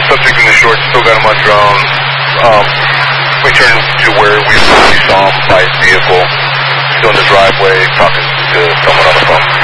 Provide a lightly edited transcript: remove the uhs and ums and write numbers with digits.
suspect in the short, still got him on drone. Returned to where we saw him by his vehicle. Still in the driveway, talking to someone on the phone.